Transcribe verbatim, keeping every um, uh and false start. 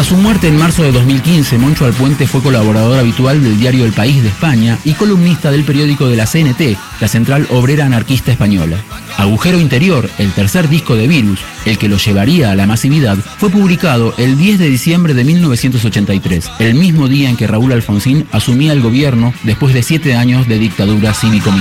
Hasta su muerte en marzo de dos mil quince, Moncho Alpuente fue colaborador habitual del diario El País de España y columnista del periódico de la C N T, la Central Obrera Anarquista Española. Agujero Interior, el tercer disco de Virus, el que lo llevaría a la masividad, fue publicado el diez de diciembre de mil novecientos ochenta y tres, el mismo día en que Raúl Alfonsín asumía el gobierno después de siete años de dictadura cívico-militar.